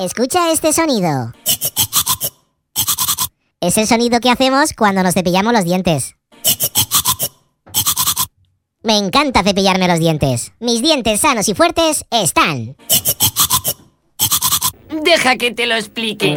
Escucha este sonido. Es el sonido que hacemos cuando nos cepillamos los dientes. Me encanta cepillarme los dientes. Mis dientes sanos y fuertes están. Deja que te lo explique.